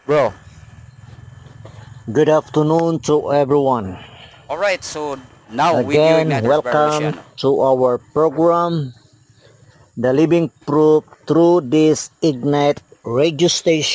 Bro, good afternoon to everyone. Alright, so now with you, Again, Ignators welcome Barbasiano. to our program, The Living Proof through this Ignite radio station.